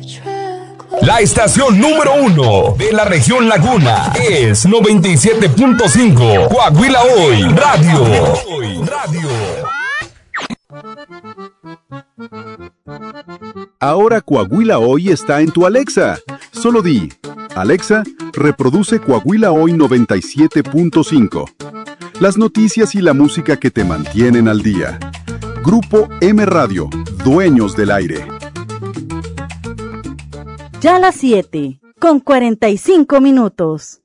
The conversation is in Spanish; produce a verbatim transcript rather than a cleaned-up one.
La estación número uno de la región Laguna es noventa y siete punto cinco Coahuila Hoy Radio. Radio. Ahora Coahuila Hoy está en tu Alexa. Solo di, Alexa, reproduce Coahuila Hoy noventa y siete punto cinco. Las noticias y la música que te mantienen al día. Grupo M Radio, dueños del aire. Ya las siete, con cuarenta y cinco minutos.